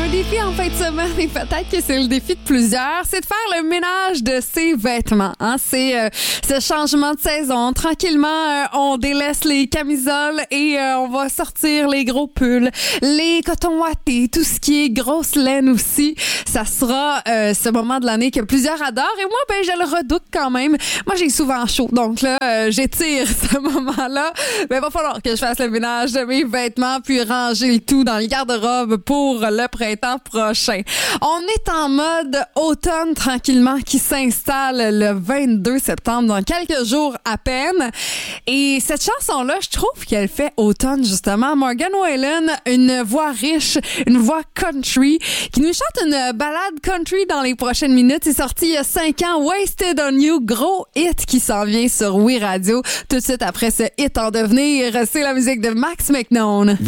défi en fin de semaine et peut-être que c'est le défi de plusieurs, c'est de faire le ménage de ses vêtements. Hein? C'est ce changement de saison. Tranquillement, on délaisse les camisoles et on va sortir les gros pulls, les cotons wattés, tout ce qui est grosse laine aussi. Ça sera ce moment de l'année que plusieurs adorent et moi, ben je le redoute quand même. Moi, j'ai souvent chaud, donc là, j'étire ce moment-là. Mais il va falloir que je fasse le ménage de mes vêtements puis ranger le tout dans le garde-robe pour le printemps prochain. On est en mode automne tranquillement qui s'installe le 22 septembre, dans quelques jours à peine. Et cette chanson-là, je trouve qu'elle fait automne justement. Morgan Wallen, une voix riche, une voix country, qui nous chante une ballade country dans les prochaines minutes. C'est sorti il y a 5 ans, Wasted on You, gros hit qui s'en vient sur Oui Radio. Tout de suite après ce hit en devenir, c'est la musique de Max McNown.